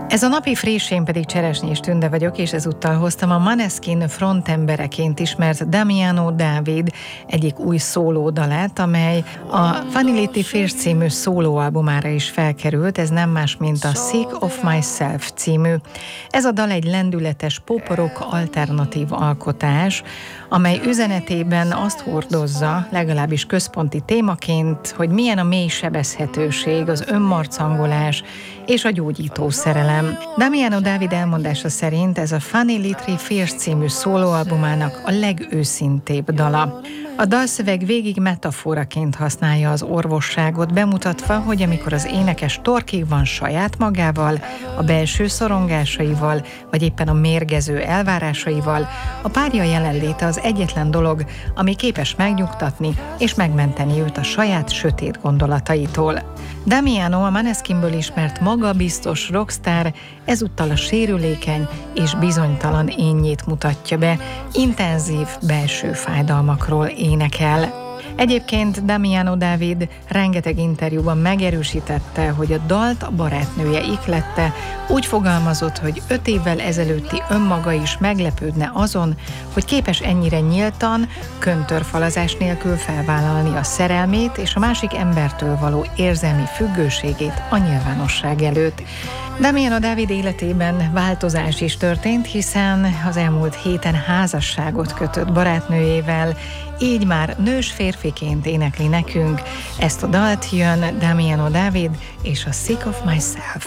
Ez a napi friss, én pedig Cseresnyés Tünde vagyok, és ezúttal hoztam a Måneskin frontembereként ismert Damiano David egyik új szólódalát, amely a Vanity Fish című szólóalbumára is felkerült, ez nem más, mint a Sick of Myself című. Ez a dal egy lendületes pop-rock alternatív alkotás, amely üzenetében azt hordozza, legalábbis központi témaként, hogy milyen a mély sebezhetőség, az önmarcangolás és a gyógyító szerelem. Damiano David elmondása szerint ez a Vanity Fish című szólóalbumának a legőszintébb dala. A dalszöveg végig metaforaként használja az orvosságot, bemutatva, hogy amikor az énekes torkig van saját magával, a belső szorongásaival, vagy éppen a mérgező elvárásaival, a párja jelenléte az egyetlen dolog, ami képes megnyugtatni és megmenteni őt a saját sötét gondolataitól. Damiano, a Måneskinből ismert magabiztos rockstar, ezúttal a sérülékeny és bizonytalan énjét mutatja be, intenzív belső fájdalmakról énekel. Egyébként Damiano David rengeteg interjúban megerősítette, hogy a dalt a barátnője ihlette, úgy fogalmazott, hogy 5 évvel ezelőtti önmaga is meglepődne azon, hogy képes ennyire nyíltan, köntörfalazás nélkül felvállalni a szerelmét és a másik embertől való érzelmi függőségét a nyilvánosság előtt. Damiano David életében változás is történt, hiszen az elmúlt héten házasságot kötött barátnőjével, így már nős férfiként énekli nekünk ezt a dalt. Jön Damiano David és a Sick of Myself.